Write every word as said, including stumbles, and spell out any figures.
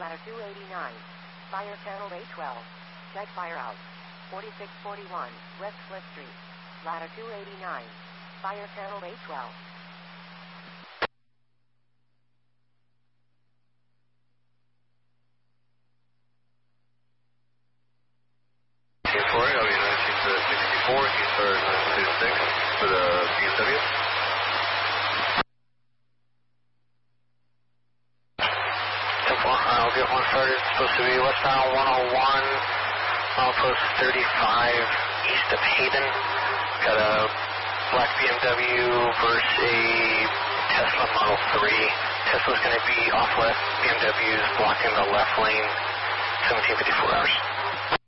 ladder two eighty-nine. Fire channel A twelve. Check fire out. forty-six forty-one, West Cliff Street. Ladder two eighty-nine. Fire channel A twelve. four, I'll be nineteen sixty-four, Keystar nine two six for the B M W. ten four, I'll get one started. It's supposed to be westbound one oh one, milepost thirty-five, east of Hayden. Got a black B M W versus a Tesla Model three. Tesla's going to be off left, B M W's blocking the left lane, seventeen fifty-four hours.